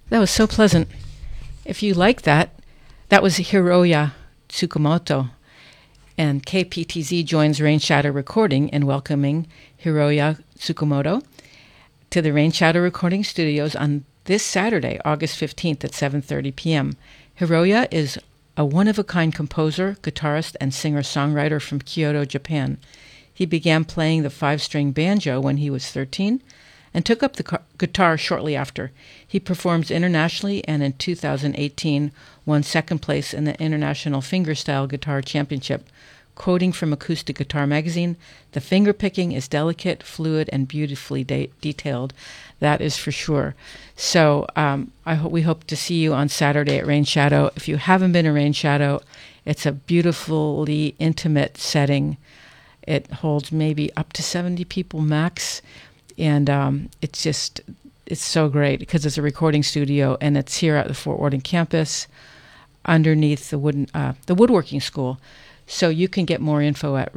That was so pleasant. If you like that, that was Hiroya Tsukamoto. And KPTZ joins Rain Shadow Recording in welcoming Hiroya Tsukamoto to the Rain Shadow Recording Studios on this Saturday, August 15th at 7:30 p.m. Hiroya is a one-of-a-kind composer, guitarist, and singer-songwriter from Kyoto, Japan. He began playing the 5-string banjo when he was 13 and took up the guitar shortly after. He performs internationally and in 2018 won second place in the International Fingerstyle Guitar Championship. Quoting from Acoustic Guitar Magazine, "The finger-picking is delicate, fluid, and beautifully detailed." That is for sure. So we hope to see you on Saturday at Rain Shadow. If you haven't been to Rain Shadow, it's a beautifully intimate setting. It holds maybe up to 70 people max. And it's so great because it's a recording studio, and it's here at the Fort Worden campus underneath the woodworking school. So you can get more info at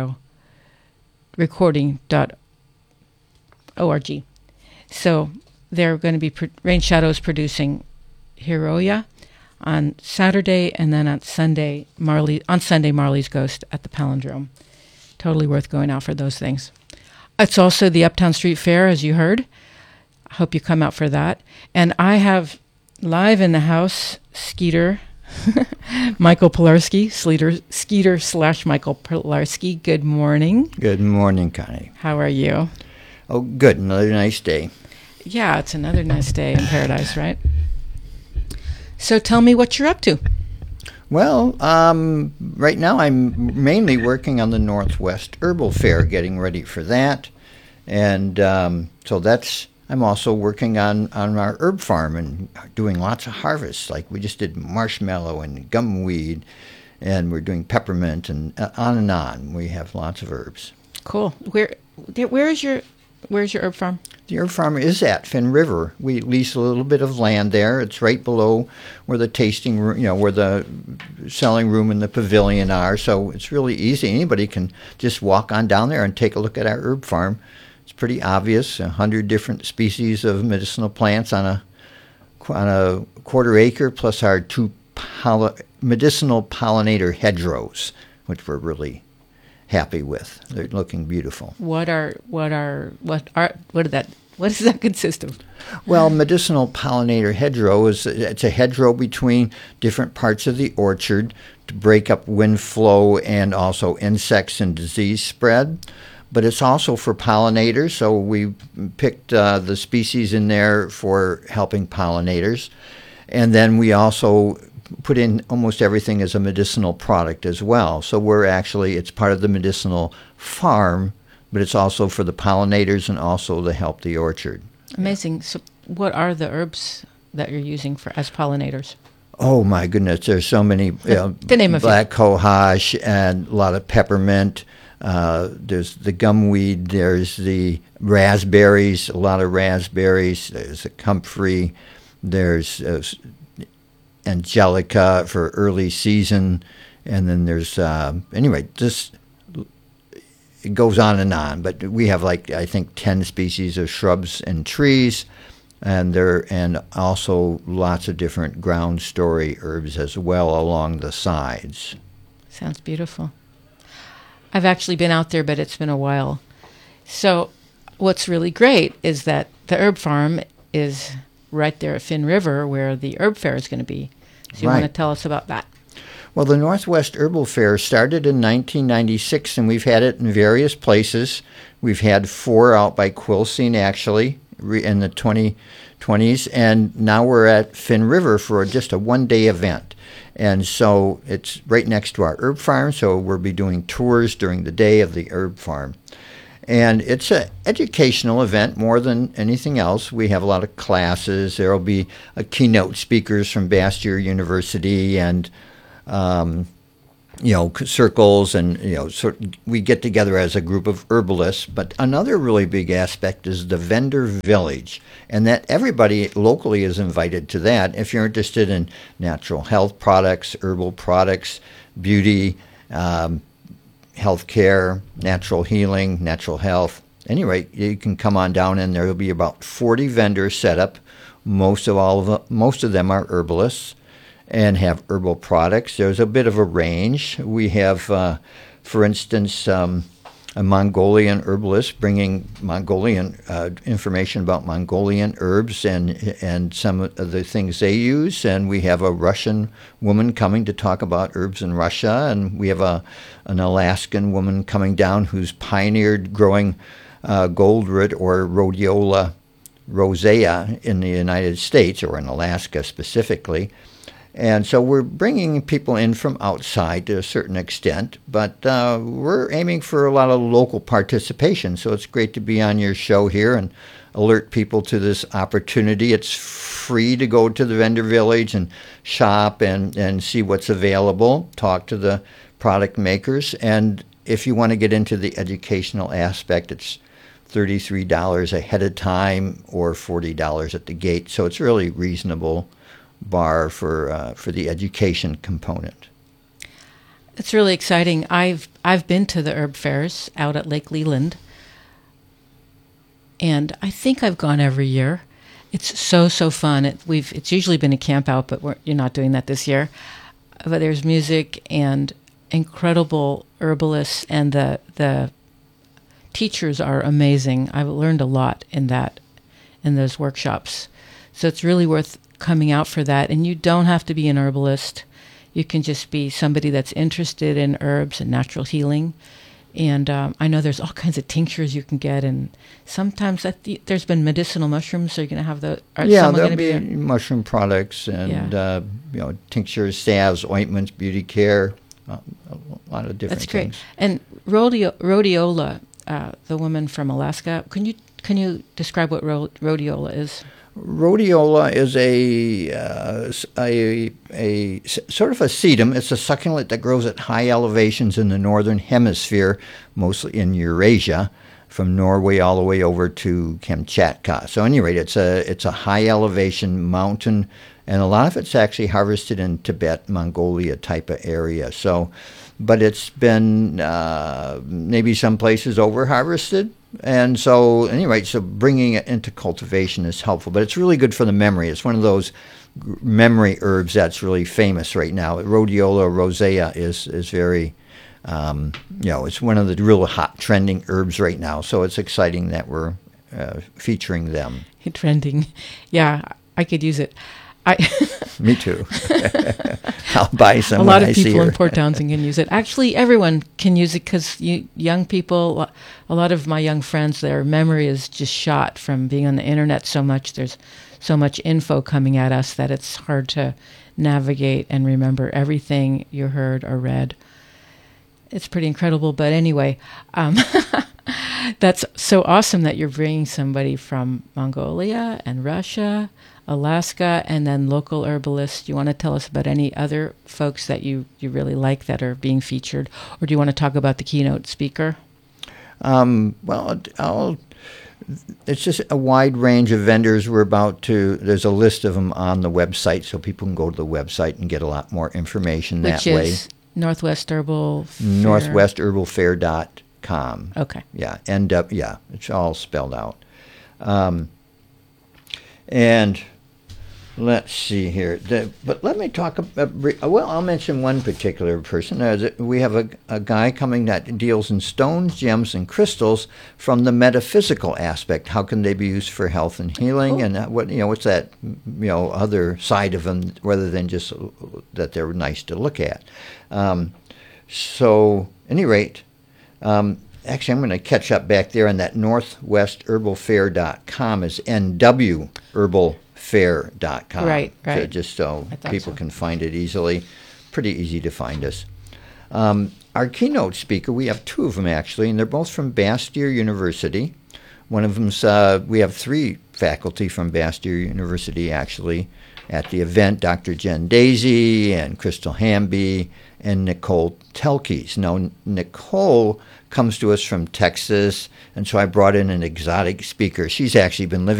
rainshadowrecording.org. So they're going to be Rain Shadow's producing Hiroya on Saturday, and then on Sunday Marley's Ghost at the Palindrome. Totally worth going out for those things. It's also the Uptown Street Fair, as you heard. I hope you come out for that. And I have live in the house Skeeter, Michael Pilarski, Skeeter/Michael Pilarski. Good morning. Good morning, Connie. How are you? Oh, good. Another nice day. Yeah, it's another nice day in paradise, right? So tell me what you're up to. Well, right now I'm mainly working on the Northwest Herbal Fair, getting ready for that. And so I'm also working on our herb farm and doing lots of harvests. Like we just did marshmallow and gumweed, and we're doing peppermint and on and on. We have lots of herbs. Cool. Where's your herb farm? The herb farm is at Finn River. We lease a little bit of land there. It's right below where the tasting room, where the selling room and the pavilion are. So it's really easy. Anybody can just walk on down there and take a look at our herb farm. It's pretty obvious. 100 different species of medicinal plants on a quarter acre, plus our 2 medicinal pollinator hedgerows, which we're really happy with. They're looking beautiful. What does that consist of? Well, medicinal pollinator hedgerow it's a hedgerow between different parts of the orchard to break up wind flow and also insects and disease spread. But it's also for pollinators, so we picked the species in there for helping pollinators. And then we also put in almost everything as a medicinal product as well. So it's part of the medicinal farm, but it's also for the pollinators and also to help the orchard. Amazing. So what are the herbs that you're using as pollinators? Oh my goodness, there's so many. To name a few. Black cohosh and a lot of peppermint. There's the gumweed. There's the raspberries, a lot of raspberries. There's the comfrey. There's angelica for early season, and then there's it goes on and on. But we have I think 10 species of shrubs and trees, and also lots of different ground story herbs as well along the sides. Sounds beautiful. I've actually been out there, but it's been a while. So what's really great is that the herb farm is right there at Finn River where the herb fair is going to be. So you want to tell us about that? Well, the Northwest Herbal Fair started in 1996, and we've had it in various places. We've had 4 out by Quilcene, actually, in the 2020s, and now we're at Finn River for just a one-day event. And so it's right next to our herb farm, so we'll be doing tours during the day of the herb farm. And it's an educational event more than anything else. We have a lot of classes. There will be keynote speakers from Bastyr University and, circles. And, we get together as a group of herbalists. But another really big aspect is the vendor village. And that everybody locally is invited to that. If you're interested in natural health products, herbal products, beauty, healthcare, natural healing, natural health, anyway, you can come on down, and there will be about 40 vendors set up. Most of them are herbalists and have herbal products. There's a bit of a range. We have, for instance, a Mongolian herbalist bringing Mongolian information about Mongolian herbs and some of the things they use. And we have a Russian woman coming to talk about herbs in Russia. And we have an Alaskan woman coming down who's pioneered growing gold root or rhodiola rosea in the United States, or in Alaska specifically. And so we're bringing people in from outside to a certain extent, but we're aiming for a lot of local participation. So it's great to be on your show here and alert people to this opportunity. It's free to go to the vendor village and shop and see what's available, talk to the product makers. And if you want to get into the educational aspect, it's $33 ahead of time or $40 at the gate. So it's really reasonable bar for the education component. It's really exciting. I've been to the herb fairs out at Lake Leland, and I think I've gone every year. It's so fun. It's usually been a camp out, but you're not doing that this year. But there's music and incredible herbalists, and the teachers are amazing. I've learned a lot in those workshops. So it's really worth coming out for that. And you don't have to be an herbalist. You can just be somebody that's interested in herbs and natural healing. And I know there's all kinds of tinctures you can get, and sometimes there's been medicinal mushrooms. So you're going to have there'll be mushroom products and tinctures, salves, ointments, beauty care, a lot of different things. And rhodiola, the woman from Alaska, can you describe what rhodiola is? Rhodiola is a sort of a sedum. It's a succulent that grows at high elevations in the northern hemisphere, mostly in Eurasia, from Norway all the way over to Kamchatka. So, at any rate, it's a high elevation mountain, and a lot of it's actually harvested in Tibet, Mongolia type of area. So, but it's been maybe some places over harvested. And so, anyway, so bringing it into cultivation is helpful, but it's really good for the memory. It's one of those memory herbs that's really famous right now. Rhodiola rosea is very, it's one of the real hot trending herbs right now. So it's exciting that we're featuring them. Trending, yeah, I could use it. Me too. I'll buy some. A lot of people in Port Townsend can use it. Actually, everyone can use it because young people, a lot of my young friends, their memory is just shot from being on the internet so much. There's so much info coming at us that it's hard to navigate and remember everything you heard or read. It's pretty incredible. But anyway, that's so awesome that you're bringing somebody from Mongolia and Russia, Alaska, and then local herbalists. Do you want to tell us about any other folks that you really like that are being featured? Or do you want to talk about the keynote speaker? It's just a wide range of vendors. There's a list of them on the website, so people can go to the website and get a lot more information that way. Which is Northwest Herbal Fair? NorthwestHerbalFair.com. Okay. Yeah, it's all spelled out. And let's see here. But let me talk about, I'll mention one particular person. We have a guy coming that deals in stones, gems, and crystals from the metaphysical aspect. How can they be used for health and healing? And what's that, other side of them rather than just that they're nice to look at. So, at any rate, actually, I'm going to catch up back there on that NorthwestHerbalFair.com is NWHerbalFair.com. Right. Just so people can find it easily. Pretty easy to find us. Our keynote speaker, we have two of them actually, and they're both from Bastyr University. One of them's, we have three faculty from Bastyr University actually at the event, Dr. Jen Daisy and Crystal Hamby and Nicole Telkes. Now, Nicole comes to us from Texas, and so I brought in an exotic speaker. She's actually been living